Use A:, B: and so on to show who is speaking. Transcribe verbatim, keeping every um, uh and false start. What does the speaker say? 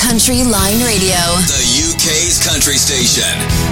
A: Country Line Radio,
B: the U K's country station.